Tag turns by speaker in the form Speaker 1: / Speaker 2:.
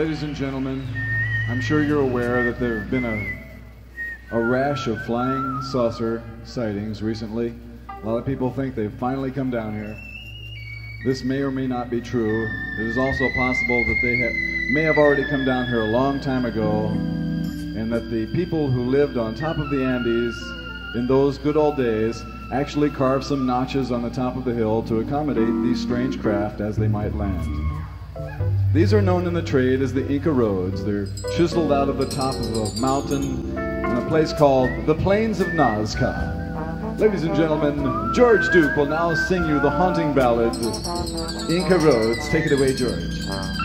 Speaker 1: Ladies and gentlemen, I'm sure you're aware that there have been a rash of flying saucer sightings recently. A lot of people think they've finally come down here. This may or may not be true. It is also possible that they may have already come down here a long time ago, and that the people who lived on top of the Andes in those good old days actually carved some notches on the top of the hill to accommodate these strange craft as they might land. These are known in the trade as the Inca roads. They're chiseled out of the top of a mountain in a place called the Plains of Nazca. Ladies and gentlemen, George Duke will now sing you the haunting ballad, Inca Roads. Take it away, George.